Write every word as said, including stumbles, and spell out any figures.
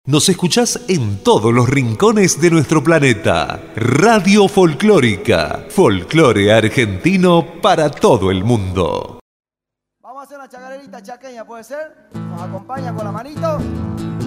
Nos escuchás en todos los rincones de nuestro planeta. Radio Folclórica. Folclore argentino para todo el mundo. Vamos a hacer una chacarerita chaqueña, ¿puede ser? Nos acompaña con la manito.